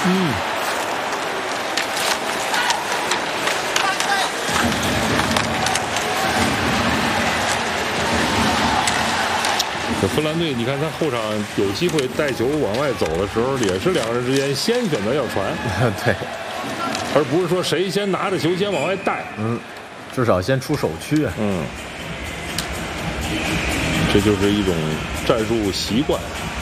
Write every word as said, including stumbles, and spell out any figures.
嗯。这芬兰队，你看他后场有机会带球往外走的时候，也是两个人之间先选择要传， 对， 而不是说谁先拿着球先往外带。 嗯，至少先出手区啊。 嗯，这就是一种战术习惯。